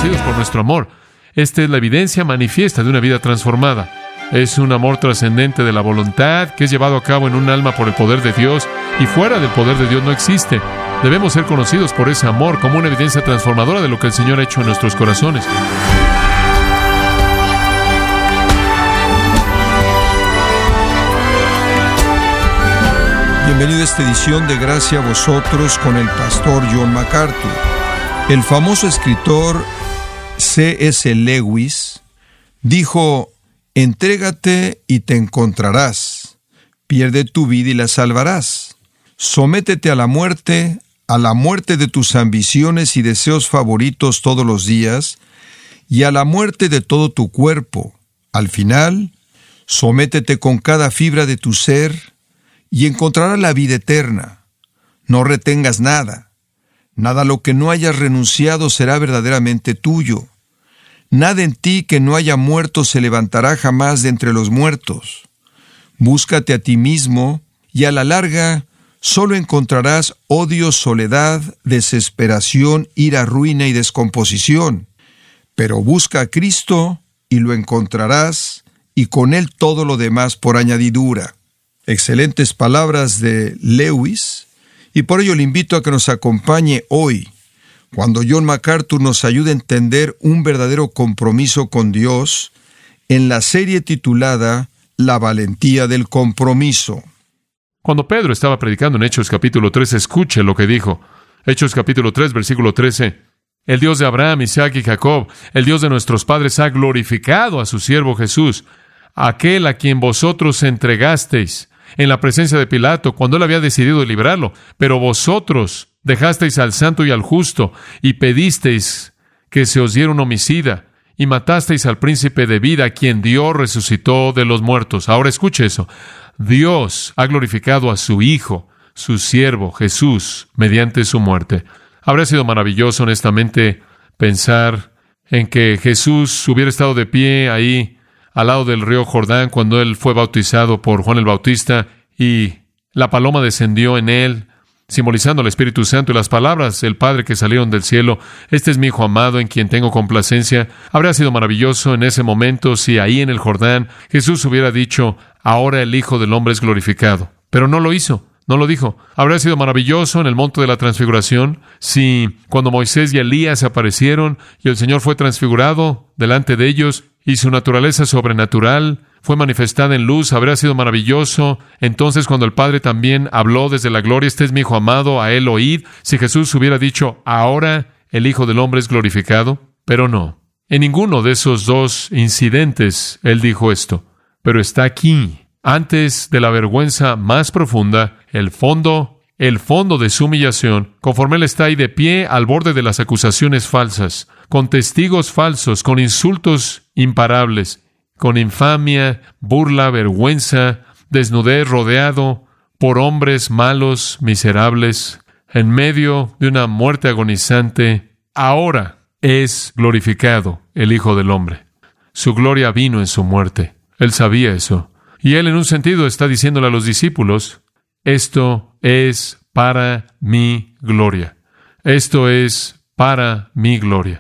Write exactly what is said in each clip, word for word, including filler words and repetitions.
conocidos por nuestro amor. Esta es la evidencia manifiesta de una vida transformada. Es un amor trascendente de la voluntad que es llevado a cabo en un alma por el poder de Dios, y fuera del poder de Dios no existe. Debemos ser conocidos por ese amor como una evidencia transformadora de lo que el Señor ha hecho en nuestros corazones. Bienvenido a esta edición de Gracia a vosotros con el pastor John MacArthur. El famoso escritor C S Lewis dijo: entrégate y te encontrarás, pierde tu vida y la salvarás, sométete a la muerte, a la muerte de tus ambiciones y deseos favoritos todos los días, y a la muerte de todo tu cuerpo. Al final, sométete con cada fibra de tu ser, y encontrarás la vida eterna. No retengas nada. Nada a lo que no hayas renunciado será verdaderamente tuyo. Nada en ti que no haya muerto se levantará jamás de entre los muertos. Búscate a ti mismo, y a la larga solo encontrarás odio, soledad, desesperación, ira, ruina y descomposición. Pero busca a Cristo y lo encontrarás, y con Él todo lo demás por añadidura. Excelentes palabras de Lewis, y por ello le invito a que nos acompañe hoy, cuando John MacArthur nos ayude a entender un verdadero compromiso con Dios, en la serie titulada La valentía del compromiso. Cuando Pedro estaba predicando en Hechos capítulo tres, escuche lo que dijo. Hechos capítulo tres, versículo trece. El Dios de Abraham, Isaac y Jacob, el Dios de nuestros padres, ha glorificado a su siervo Jesús, aquel a quien vosotros entregasteis en la presencia de Pilato, cuando él había decidido librarlo. Pero vosotros dejasteis al santo y al justo, y pedisteis que se os diera un homicida, y matasteis al príncipe de vida, quien Dios resucitó de los muertos. Ahora escuche eso. Dios ha glorificado a su Hijo, su siervo, Jesús, mediante su muerte. Habría sido maravilloso, honestamente, pensar en que Jesús hubiera estado de pie ahí, al lado del río Jordán, cuando él fue bautizado por Juan el Bautista, y la paloma descendió en él, simbolizando al Espíritu Santo, y las palabras del Padre que salieron del cielo: este es mi Hijo amado, en quien tengo complacencia. Habría sido maravilloso en ese momento si ahí en el Jordán Jesús hubiera dicho: ahora el Hijo del Hombre es glorificado. Pero no lo hizo, no lo dijo. Habría sido maravilloso en el monte de la transfiguración si, cuando Moisés y Elías aparecieron y el Señor fue transfigurado delante de ellos, y su naturaleza sobrenatural fue manifestada en luz. Habría sido maravilloso entonces cuando el Padre también habló desde la gloria: este es mi Hijo amado, a él oíd. Si Jesús hubiera dicho: ahora el Hijo del Hombre es glorificado. Pero no. En ninguno de esos dos incidentes él dijo esto. Pero está aquí, antes de la vergüenza más profunda, el fondo, el fondo de su humillación, conforme él está ahí de pie al borde de las acusaciones falsas, con testigos falsos, con insultos imparables, con infamia, burla, vergüenza, desnudez, rodeado por hombres malos, miserables, en medio de una muerte agonizante. Ahora es glorificado el Hijo del Hombre. Su gloria vino en su muerte. Él sabía eso. Y él, en un sentido, está diciéndole a los discípulos: esto es para mi gloria. Esto es para mi gloria.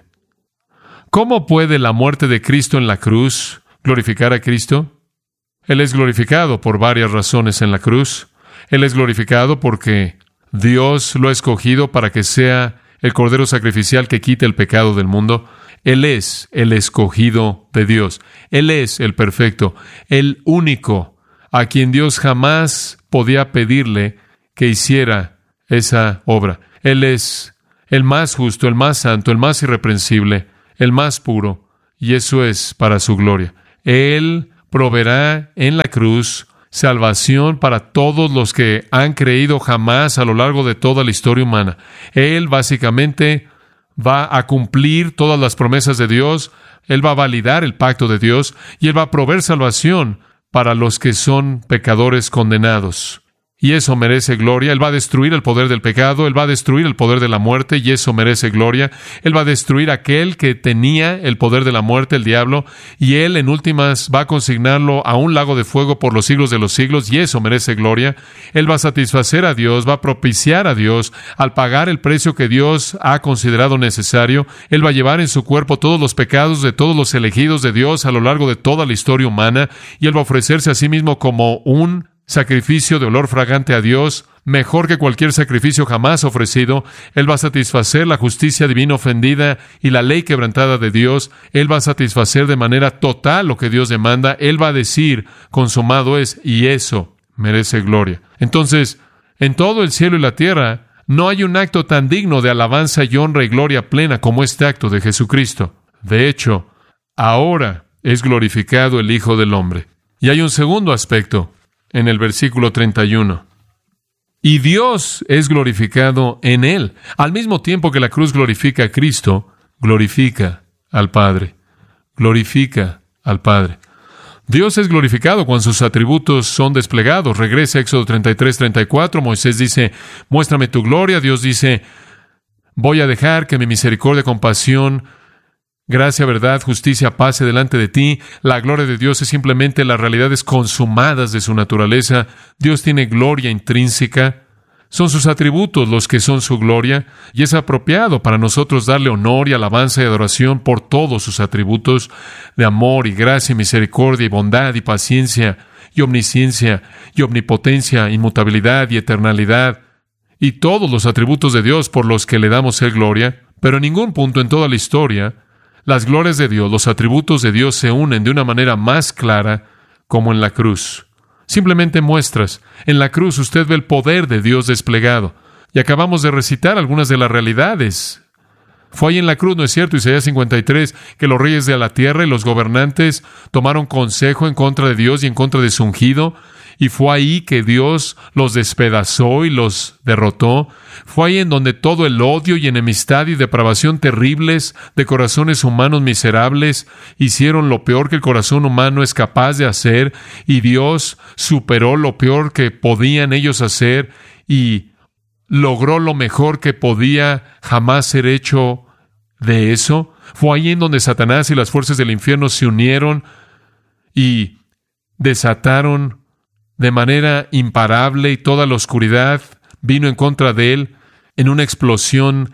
¿Cómo puede la muerte de Cristo en la cruz glorificar a Cristo? Él es glorificado por varias razones en la cruz. Él es glorificado porque Dios lo ha escogido para que sea el Cordero sacrificial que quite el pecado del mundo. Él es el escogido de Dios. Él es el perfecto, el único a quien Dios jamás podía pedirle que hiciera esa obra. Él es el más justo, el más santo, el más irreprensible, el más puro, y eso es para su gloria. Él proveerá en la cruz salvación para todos los que han creído jamás a lo largo de toda la historia humana. Él básicamente va a cumplir todas las promesas de Dios. Él va a validar el pacto de Dios, y Él va a proveer salvación para los que son pecadores condenados. y eso merece gloria. Él va a destruir el poder del pecado, Él va a destruir el poder de la muerte, y eso merece gloria. Él va a destruir aquel que tenía el poder de la muerte, el diablo, y Él en últimas va a consignarlo a un lago de fuego por los siglos de los siglos, y eso merece gloria. Él va a satisfacer a Dios, va a propiciar a Dios al pagar el precio que Dios ha considerado necesario. Él va a llevar en su cuerpo todos los pecados de todos los elegidos de Dios a lo largo de toda la historia humana, y Él va a ofrecerse a sí mismo como un sacrificio de olor fragante a Dios, mejor que cualquier sacrificio jamás ofrecido. Él va a satisfacer la justicia divina ofendida y la ley quebrantada de Dios. Él va a satisfacer de manera total lo que Dios demanda. Él va a decir, consumado es, y eso merece gloria. Entonces, en todo el cielo y la tierra, no hay un acto tan digno de alabanza y honra y gloria plena como este acto de Jesucristo. De hecho, ahora es glorificado el Hijo del Hombre. Y hay un segundo aspecto en el versículo treinta y uno. Y Dios es glorificado en Él. Al mismo tiempo que la cruz glorifica a Cristo, glorifica al Padre. Glorifica al Padre. Dios es glorificado cuando sus atributos son desplegados. Regresa a Éxodo treinta y tres, treinta y cuatro. Moisés dice, muéstrame tu gloria. Dios dice, voy a dejar que mi misericordia, compasión, gracia, verdad, justicia pase delante de ti. La gloria de Dios es simplemente las realidades consumadas de su naturaleza. Dios tiene gloria intrínseca. Son sus atributos los que son su gloria, y es apropiado para nosotros darle honor y alabanza y adoración por todos sus atributos de amor y gracia y misericordia y bondad y paciencia y omnisciencia y omnipotencia, inmutabilidad y eternalidad, y todos los atributos de Dios por los que le damos el gloria. Pero en ningún punto en toda la historia las glorias de Dios, los atributos de Dios se unen de una manera más clara como en la cruz. Simplemente muestras. En la cruz usted ve el poder de Dios desplegado. Y acabamos de recitar algunas de las realidades. Fue ahí en la cruz, ¿no es cierto? Isaías cincuenta y tres, que los reyes de la tierra y los gobernantes tomaron consejo en contra de Dios y en contra de su ungido. Y fue ahí que Dios los despedazó y los derrotó. Fue ahí en donde todo el odio y enemistad y depravación terribles de corazones humanos miserables hicieron lo peor que el corazón humano es capaz de hacer, y Dios superó lo peor que podían ellos hacer y logró lo mejor que podía jamás ser hecho de eso. Fue ahí en donde Satanás y las fuerzas del infierno se unieron y desataron de manera imparable, y toda la oscuridad vino en contra de él en una explosión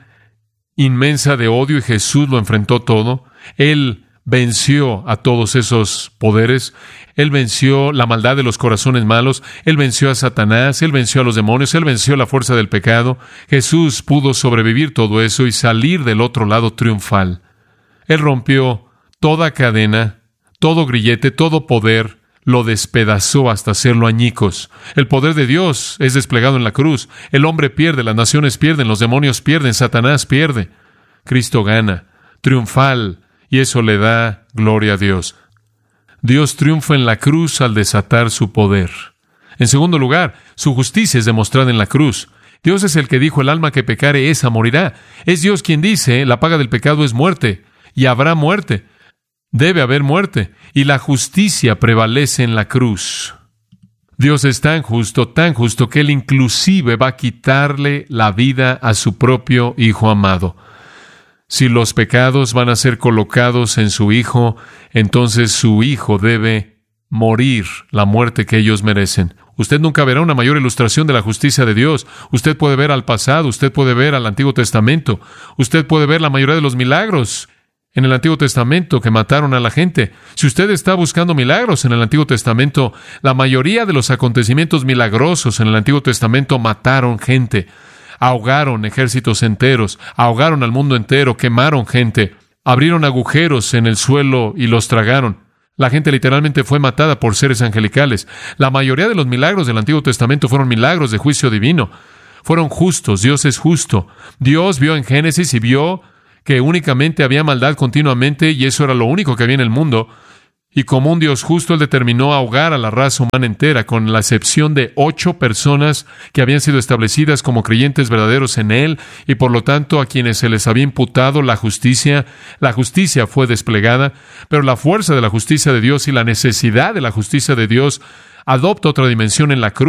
inmensa de odio, y Jesús lo enfrentó todo. Él venció a todos esos poderes. Él venció la maldad de los corazones malos. Él venció a Satanás. Él venció a los demonios. Él venció la fuerza del pecado. Jesús pudo sobrevivir todo eso y salir del otro lado triunfal. Él rompió toda cadena, todo grillete, todo poder. Lo despedazó hasta hacerlo añicos. El poder de Dios es desplegado en la cruz. El hombre pierde, las naciones pierden, los demonios pierden, Satanás pierde. Cristo gana, triunfal, y eso le da gloria a Dios. Dios triunfa en la cruz al desatar su poder. En segundo lugar, su justicia es demostrada en la cruz. Dios es el que dijo, el alma que pecare, esa morirá. Es Dios quien dice, la paga del pecado es muerte, y habrá muerte. Debe haber muerte, y la justicia prevalece en la cruz. Dios es tan justo, tan justo, que Él inclusive va a quitarle la vida a su propio Hijo amado. Si los pecados van a ser colocados en su Hijo, entonces su Hijo debe morir la muerte que ellos merecen. Usted nunca verá una mayor ilustración de la justicia de Dios. Usted puede ver al pasado, usted puede ver al Antiguo Testamento, usted puede ver la mayoría de los milagros en el Antiguo Testamento que mataron a la gente. Si usted está buscando milagros en el Antiguo Testamento, la mayoría de los acontecimientos milagrosos en el Antiguo Testamento mataron gente, ahogaron ejércitos enteros, ahogaron al mundo entero, quemaron gente, abrieron agujeros en el suelo y los tragaron. La gente literalmente fue matada por seres angelicales. La mayoría de los milagros del Antiguo Testamento fueron milagros de juicio divino. Fueron justos. Dios es justo. Dios vio en Génesis y vio que únicamente había maldad continuamente, y eso era lo único que había en el mundo. Y como un Dios justo, Él determinó ahogar a la raza humana entera, con la excepción de ocho personas que habían sido establecidas como creyentes verdaderos en Él, y por lo tanto a quienes se les había imputado la justicia. La justicia fue desplegada, pero la fuerza de la justicia de Dios y la necesidad de la justicia de Dios adopta otra dimensión en la cruz.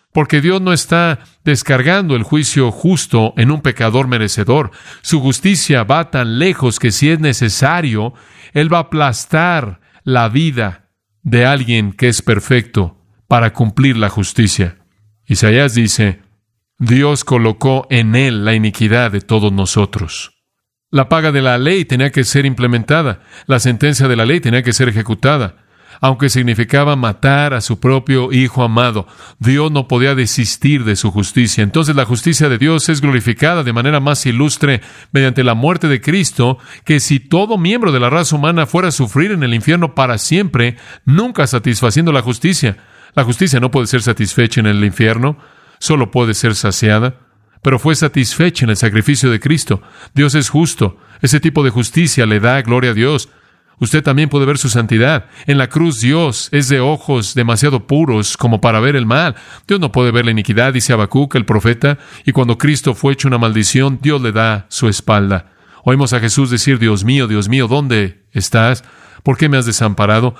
porque Dios no está descargando el juicio justo en un pecador merecedor. Su justicia va tan lejos que si es necesario, Él va a aplastar la vida de alguien que es perfecto para cumplir la justicia. Isaías dice, Dios colocó en Él la iniquidad de todos nosotros. La paga de la ley tenía que ser implementada, la sentencia de la ley tenía que ser ejecutada. Aunque significaba matar a su propio Hijo amado, Dios no podía desistir de su justicia. Entonces la justicia de Dios es glorificada de manera más ilustre mediante la muerte de Cristo, que si todo miembro de la raza humana fuera a sufrir en el infierno para siempre, nunca satisfaciendo la justicia. La justicia no puede ser satisfecha en el infierno, solo puede ser saciada, pero fue satisfecha en el sacrificio de Cristo. Dios es justo. Ese tipo de justicia le da gloria a Dios. Usted también puede ver su santidad. En la cruz Dios es de ojos demasiado puros como para ver el mal. Dios no puede ver la iniquidad, dice Habacuc, el profeta, y cuando Cristo fue hecho una maldición, Dios le da su espalda. Oímos a Jesús decir, Dios mío, Dios mío, ¿dónde estás? ¿Por qué me has desamparado?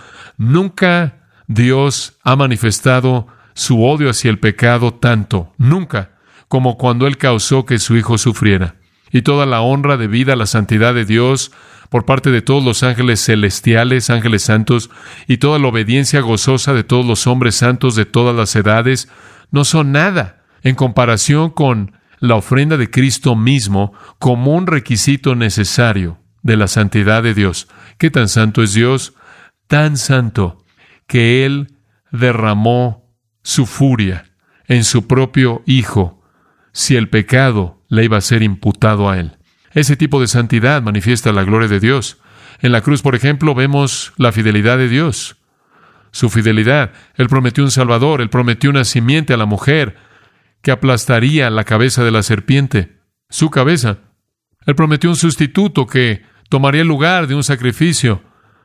Nunca Dios ha manifestado su odio hacia el pecado tanto, nunca, como cuando Él causó que su Hijo sufriera. Y toda la honra debida a la santidad de Dios por parte de todos los ángeles celestiales, ángeles santos, y toda la obediencia gozosa de todos los hombres santos de todas las edades, no son nada en comparación con la ofrenda de Cristo mismo como un requisito necesario de la santidad de Dios. ¿Qué tan santo es Dios? Tan santo que Él derramó su furia en su propio Hijo si el pecado le iba a ser imputado a Él. Ese tipo de santidad manifiesta la gloria de Dios. En la cruz, por ejemplo, vemos la fidelidad de Dios. Su fidelidad. Él prometió un Salvador, Él prometió una simiente a la mujer que aplastaría la cabeza de la serpiente, su cabeza. Él prometió un sustituto que tomaría el lugar de un sacrificio.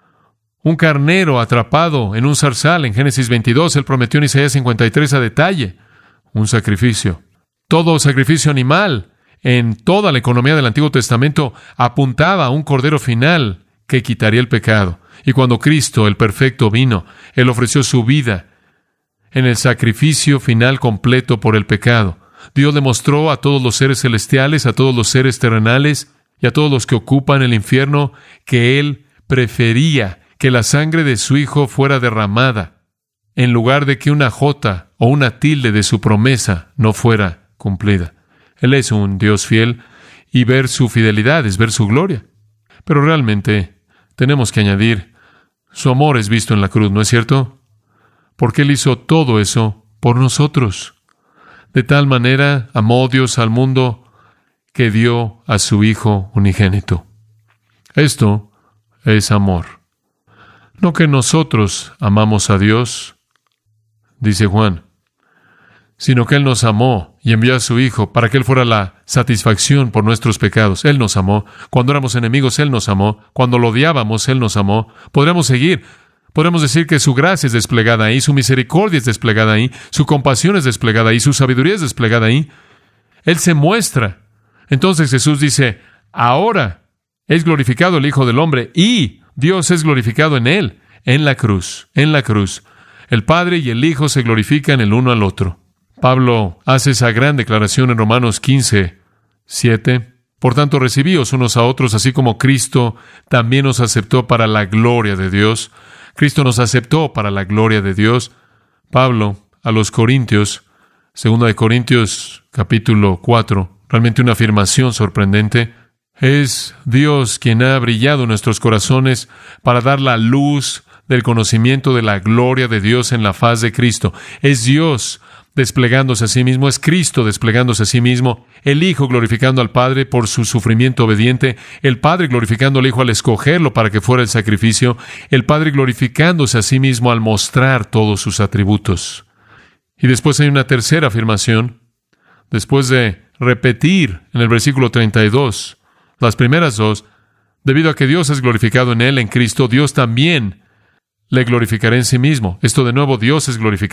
Un carnero atrapado en un zarzal en Génesis veintidós. Él prometió en Isaías cincuenta y tres a detalle un sacrificio. Todo sacrificio animal en toda la economía del Antiguo Testamento apuntaba a un cordero final que quitaría el pecado. Y cuando Cristo, el perfecto, vino, Él ofreció su vida en el sacrificio final completo por el pecado. Dios demostró a todos los seres celestiales, a todos los seres terrenales y a todos los que ocupan el infierno que Él prefería que la sangre de su Hijo fuera derramada en lugar de que una jota o una tilde de su promesa no fuera cumplida. Él es un Dios fiel y ver su fidelidad es ver su gloria. Pero realmente tenemos que añadir, su amor es visto en la cruz, ¿no es cierto? Porque Él hizo todo eso por nosotros. De tal manera amó Dios al mundo que dio a su Hijo unigénito. Esto es amor. No que nosotros amamos a Dios, dice Juan, sino que Él nos amó y envió a su Hijo para que Él fuera la satisfacción por nuestros pecados. Él nos amó. Cuando éramos enemigos, Él nos amó. Cuando lo odiábamos, Él nos amó. Podríamos seguir. Podríamos decir que su gracia es desplegada ahí, su misericordia es desplegada ahí, su compasión es desplegada ahí, su sabiduría es desplegada ahí. Él se muestra. Entonces Jesús dice, ahora es glorificado el Hijo del Hombre y Dios es glorificado en Él, en la cruz, en la cruz. El Padre y el Hijo se glorifican el uno al otro. Pablo hace esa gran declaración en Romanos quince, siete. Por tanto, recibíos unos a otros, así como Cristo también nos aceptó para la gloria de Dios. Cristo nos aceptó para la gloria de Dios. Pablo, a los Corintios, segunda de Corintios, capítulo cuatro, realmente una afirmación sorprendente. Es Dios quien ha brillado en nuestros corazones para dar la luz del conocimiento de la gloria de Dios en la faz de Cristo. Es Dios desplegándose a sí mismo, es Cristo desplegándose a sí mismo, el Hijo glorificando al Padre por su sufrimiento obediente, el Padre glorificando al Hijo al escogerlo para que fuera el sacrificio, el Padre glorificándose a sí mismo al mostrar todos sus atributos. Y después hay una tercera afirmación, después de repetir en el versículo treinta y dos, las primeras dos, debido a que Dios es glorificado en Él, en Cristo, Dios también le glorificará en sí mismo. Esto de nuevo, Dios es glorificado